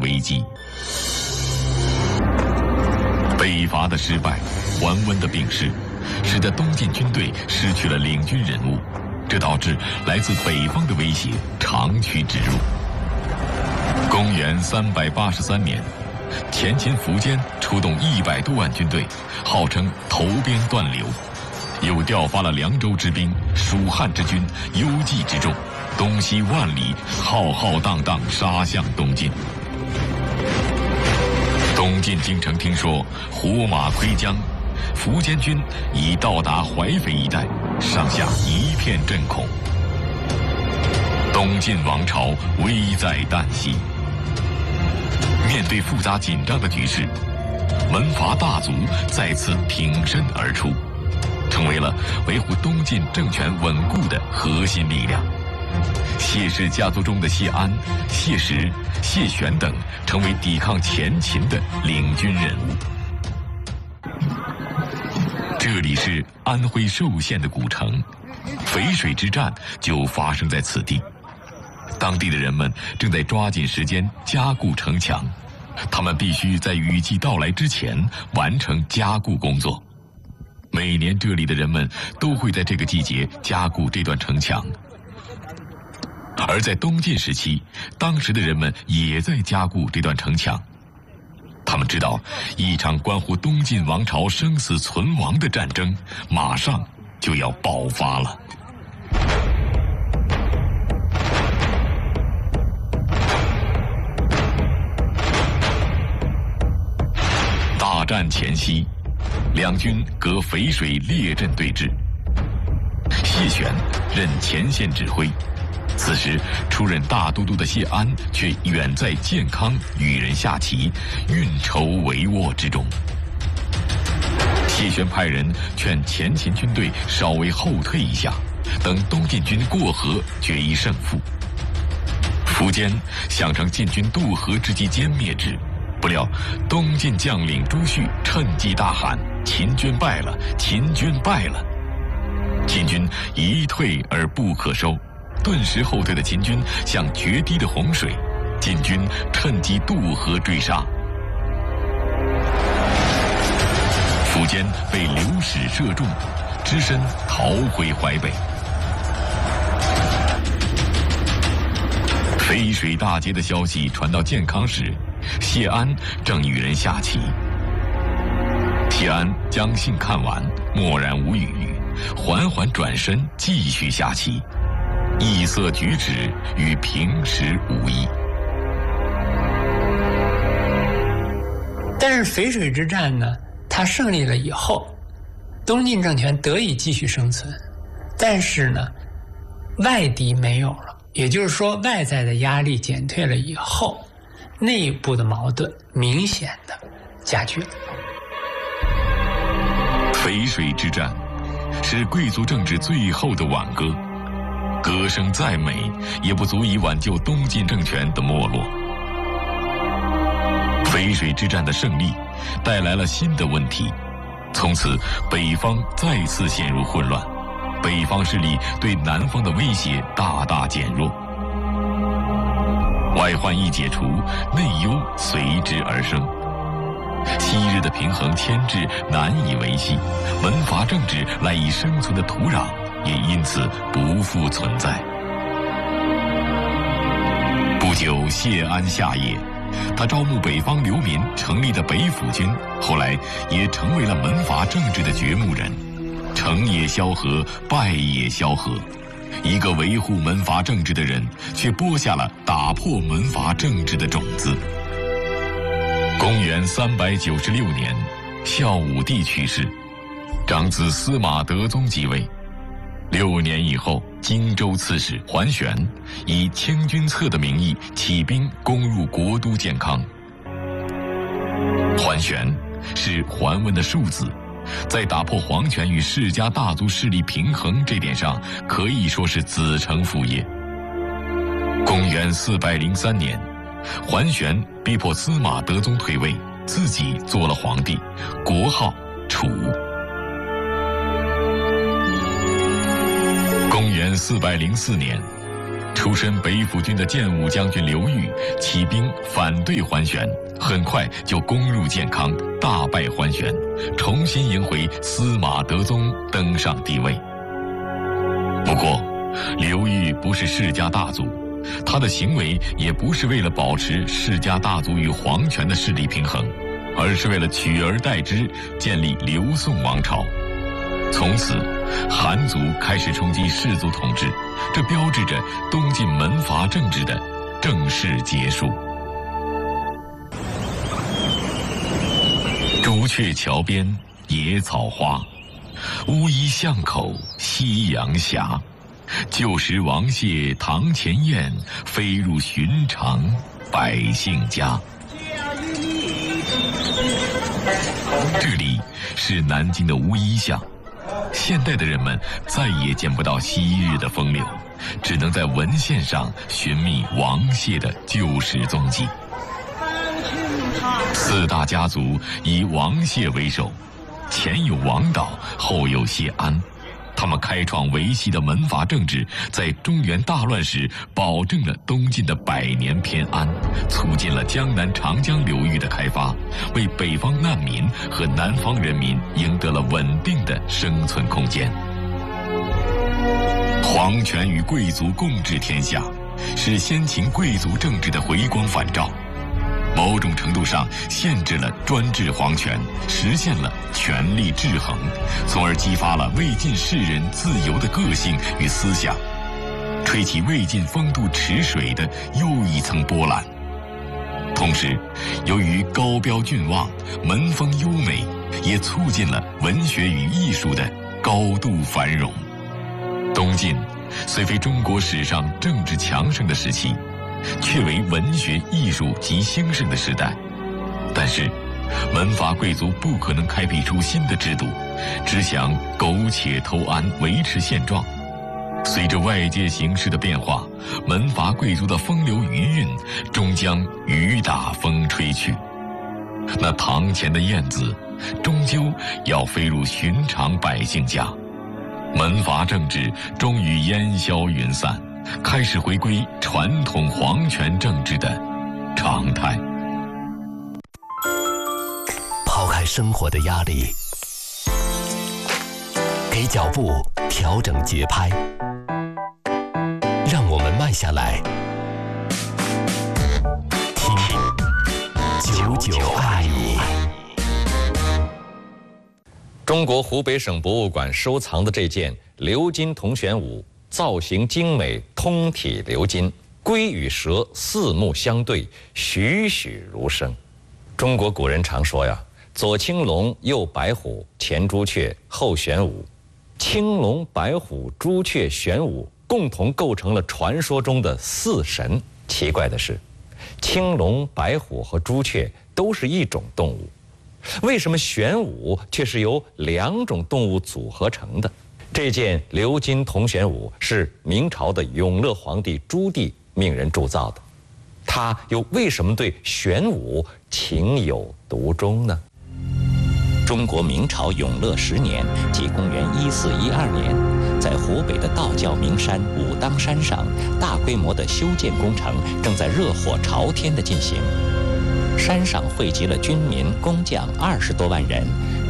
危机。北伐的失败，桓温的病逝，使得东晋军队失去了领军人物，这导致来自北方的威胁长驱直入。公元383年，前秦苻坚出动100多万军队，号称投鞭断流，又调发了凉州之兵、蜀汉之军、幽蓟之众，东西万里，浩浩荡荡杀向东晋。东晋京城听说胡马窥江，苻坚军已到达淮肥一带，上下一片震恐。东晋王朝危在旦夕。面对复杂紧张的局势，门阀大族再次挺身而出，成为了维护东晋政权稳固的核心力量。谢氏家族中的谢安、谢石、谢玄等成为抵抗前秦的领军人物。这里是安徽寿县的古城，淝水之战就发生在此地。当地的人们正在抓紧时间加固城墙，他们必须在雨季到来之前完成加固工作。每年这里的人们都会在这个季节加固这段城墙。而在东晋时期，当时的人们也在加固这段城墙。他们知道，一场关乎东晋王朝生死存亡的战争马上就要爆发了。大战前夕，两军隔淝水列阵对峙。谢玄任前线指挥，此时出任大都督的谢安却远在建康与人下棋，运筹帷幄之中。谢玄派人劝前秦军队稍微后退一下，等东晋军过河决一胜负。苻坚想乘晋军渡河之机歼灭之，不料东晋将领朱旭趁机大喊：“秦军败了！秦军败了！”秦军一退而不可收，顿时后退的秦军像决堤的洪水，晋军趁机渡河追杀。苻坚被流矢射中，只身逃回淮北。淝水大捷的消息传到建康时，谢安正与人下棋。谢安将信看完，默然无语，缓缓转身继续下棋，意色举止与平时无异。 但是淝水之战呢，他胜利了以后，东晋政权得以继续生存，但是呢，外敌没有了，也就是说外在的压力减退了以后，内部的矛盾明显的加剧了。 淝水之战是贵族政治最后的挽歌，歌声再美也不足以挽救东晋政权的没落。淝水之战的胜利带来了新的问题，从此北方再次陷入混乱，北方势力对南方的威胁大大减弱。外患一解除，内忧随之而生。昔日的平衡牵制难以维系，门阀政治赖以生存的土壤也因此不复存在。不久，谢安下野，他招募北方流民成立的北府军，后来也成为了门阀政治的掘墓人。成也萧何，败也萧何。一个维护门阀政治的人，却播下了打破门阀政治的种子。公元396年，孝武帝去世，长子司马德宗即位。6年以后，荆州刺史桓玄以清君侧的名义起兵攻入国都建康。桓玄是桓温的庶子，在打破皇权与世家大族势力平衡这点上，可以说是子承父业。公元403年，桓玄逼迫司马德宗退位，自己做了皇帝，国号楚。公元404年，楚出身北府军的建武将军刘裕起兵反对桓玄，很快就攻入建康，大败桓玄，重新迎回司马德宗登上帝位。不过，刘裕不是世家大族，他的行为也不是为了保持世家大族与皇权的势力平衡，而是为了取而代之，建立刘宋王朝。从此，韩族开始冲击氏族统治，这标志着东晋门阀政治的正式结束。朱雀桥边野草花，乌衣巷口夕阳斜。旧时王谢堂前燕，飞入寻常百姓家。这里是南京的乌衣巷。现代的人们再也见不到昔日的风流，只能在文献上寻觅王谢的旧时踪迹。四大家族以王谢为首，前有王导，后有谢安。他们开创维系的门阀政治，在中原大乱时保证了东晋的100年偏安，促进了江南长江流域的开发，为北方难民和南方人民赢得了稳定的生存空间。皇权与贵族共治天下，是先秦贵族政治的回光返照，某种程度上限制了专制皇权，实现了权力制衡，从而激发了魏晋士人自由的个性与思想，吹起魏晋风度池水的又一层波澜。同时，由于高标俊望、门风优美，也促进了文学与艺术的高度繁荣。东晋虽非中国史上政治强盛的时期，却为文学艺术极兴盛的时代。但是，门阀贵族不可能开辟出新的制度，只想苟且偷安，维持现状。随着外界形势的变化，门阀贵族的风流余韵终将雨打风吹去。那堂前的燕子，终究要飞入寻常百姓家。门阀政治终于烟消云散，开始回归传统皇权政治的常态。 抛开生活的压力，给脚步调整节拍，让我们慢下来，听久久爱你。 中国湖北省博物馆收藏的这件鎏金铜玄武，造型精美，通体鎏金，龟与蛇四目相对，栩栩如生。中国古人常说呀，左青龙，右白虎，前朱雀，后玄武。青龙、白虎、朱雀、玄武共同构成了传说中的四神。奇怪的是，青龙、白虎和朱雀都是一种动物，为什么玄武却是由2种动物组合成的？这件鎏金铜玄武是明朝的永乐皇帝朱棣命人铸造的，他又为什么对玄武情有独钟呢？ 中国明朝永乐10年，即公元1412年，在湖北的道教名山武当山上，大规模的修建工程正在热火朝天地进行。山上汇集了军民工匠20多万人，